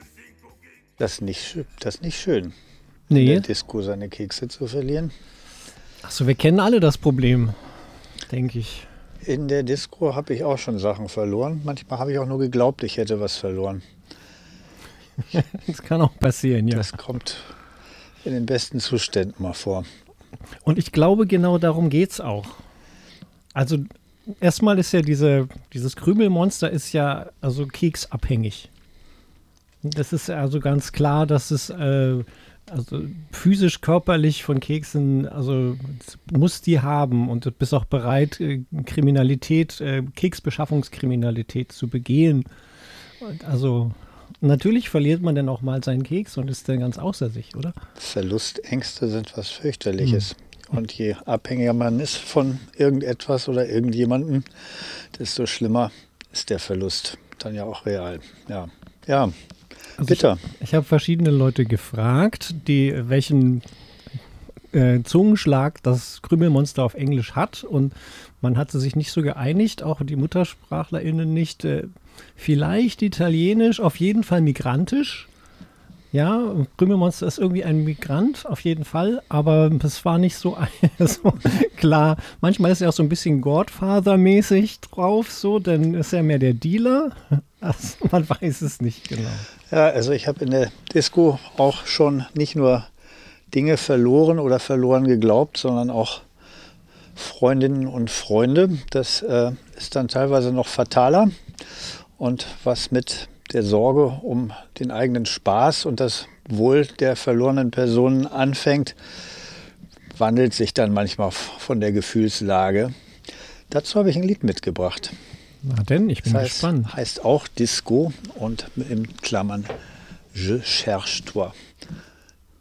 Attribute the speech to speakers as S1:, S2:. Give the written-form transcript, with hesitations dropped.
S1: Das ist nicht schön, in
S2: Nee.
S1: der Disco seine Kekse zu verlieren.
S2: Achso, wir kennen alle das Problem, denke ich.
S1: In der Disco habe ich auch schon Sachen verloren. Manchmal habe ich auch nur geglaubt, ich hätte was verloren.
S2: Das kann auch passieren, ja.
S1: Das kommt in den besten Zuständen mal vor.
S2: Und ich glaube, genau darum geht es auch. Also erstmal ist ja dieses Krümelmonster ist ja also keksabhängig. Das ist also ganz klar, dass es also physisch, körperlich von Keksen, also muss die haben und du bist auch bereit, Kriminalität, Keksbeschaffungskriminalität zu begehen. Und also natürlich verliert man dann auch mal seinen Keks und ist dann ganz außer sich, oder?
S1: Verlustängste sind was fürchterliches. Und je abhängiger man ist von irgendetwas oder irgendjemandem, desto schlimmer ist der Verlust dann ja auch real. Ja, ja.
S2: Also
S1: Bitter.
S2: Ich habe verschiedene Leute gefragt, welchen Zungenschlag das Krümelmonster auf Englisch hat, und man hatte sich nicht so geeinigt, auch die MuttersprachlerInnen nicht. Vielleicht Italienisch, auf jeden Fall migrantisch. Ja, Krümelmonster ist irgendwie ein Migrant, auf jeden Fall, aber das war nicht so, so klar. Manchmal ist er auch so ein bisschen Godfather-mäßig drauf, so, dann ist er mehr der Dealer. Also, man weiß es nicht genau.
S1: Ja, also ich habe in der Disco auch schon nicht nur Dinge verloren oder verloren geglaubt, sondern auch Freundinnen und Freunde. Das ist dann teilweise noch fataler. Und was mit der Sorge um den eigenen Spaß und das Wohl der verlorenen Personen anfängt, wandelt sich dann manchmal von der Gefühlslage. Dazu habe ich ein Lied mitgebracht.
S2: Na denn, ich bin
S1: Das
S2: gespannt.
S1: heißt auch Disco und in Klammern Je cherche toi.